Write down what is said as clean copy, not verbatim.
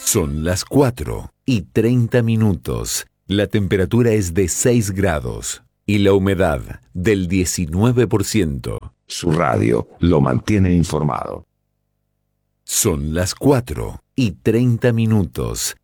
Son las 4:30. La temperatura es de 6 grados y la humedad del 19%. Su radio lo mantiene informado. Son las 4:30.